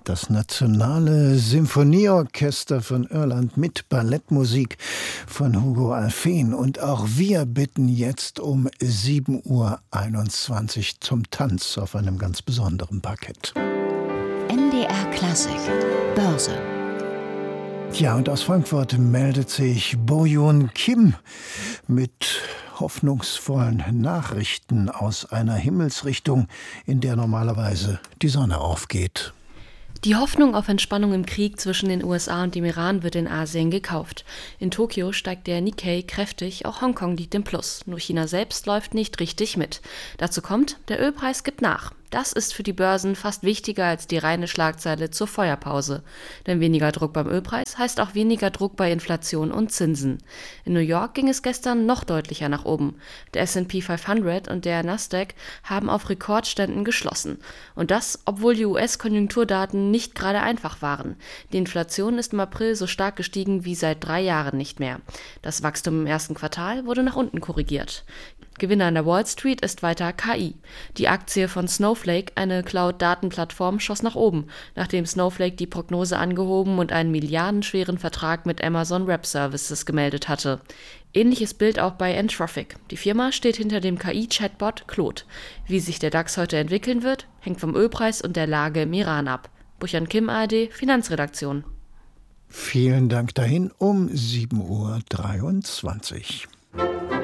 Das Nationale Symphonieorchester von Irland mit Ballettmusik von Hugo Alfvén. Und auch wir bitten jetzt um 7:21 Uhr zum Tanz auf einem ganz besonderen Parkett. NDR Klassik Börse. Ja, und aus Frankfurt meldet sich Bo-Yoon Kim mit hoffnungsvollen Nachrichten aus einer Himmelsrichtung, in der normalerweise die Sonne aufgeht. Die Hoffnung auf Entspannung im Krieg zwischen den USA und dem Iran wird in Asien gekauft. In Tokio steigt der Nikkei kräftig, auch Hongkong liegt im Plus. Nur China selbst läuft nicht richtig mit. Dazu kommt, der Ölpreis gibt nach. Das ist für die Börsen fast wichtiger als die reine Schlagzeile zur Feuerpause. Denn weniger Druck beim Ölpreis heißt auch weniger Druck bei Inflation und Zinsen. In New York ging es gestern noch deutlicher nach oben. Der S&P 500 und der Nasdaq haben auf Rekordständen geschlossen. Und das, obwohl die US-Konjunkturdaten nicht gerade einfach waren. Die Inflation ist im April so stark gestiegen wie seit 3 Jahren nicht mehr. Das Wachstum im ersten Quartal wurde nach unten korrigiert. Gewinner an der Wall Street ist weiter KI. Die Aktie von Snowflake, eine Cloud-Datenplattform, schoss nach oben, nachdem Snowflake die Prognose angehoben und einen milliardenschweren Vertrag mit Amazon Web Services gemeldet hatte. Ähnliches Bild auch bei Anthropic. Die Firma steht hinter dem KI-Chatbot Claude. Wie sich der DAX heute entwickeln wird, hängt vom Ölpreis und der Lage im Iran ab. Buchan Kim, ARD, Finanzredaktion. Vielen Dank dahin um 7:23 Uhr.